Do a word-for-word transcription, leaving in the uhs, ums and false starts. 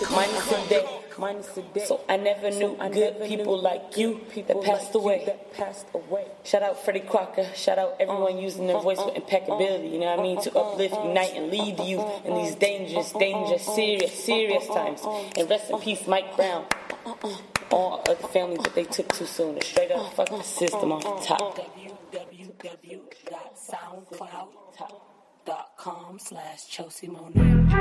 minus a day, minus a day. So I never knew so good never people knew like you people that passed like away. That passed away. Shout out Freddie Crocker. Shout out everyone uh, using their uh, voice uh, with impeccability. You know what I mean? To uplift, unite, and lead you in these dangerous, dangerous, serious, serious times. And rest in peace, Mike Brown. All of the families that they took too soon. To straight up fuck the system off the top. w w w dot soundcloud dot com slash Chelsea Monet.